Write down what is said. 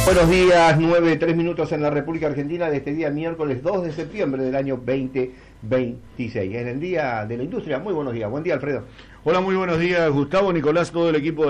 Buenos días, 9:03 en la República Argentina de este día miércoles 2 de septiembre del año 2026. En el Día de la Industria. Muy buenos días. Buen día, Alfredo. Hola, muy buenos días, Gustavo, Nicolás, todo el equipo de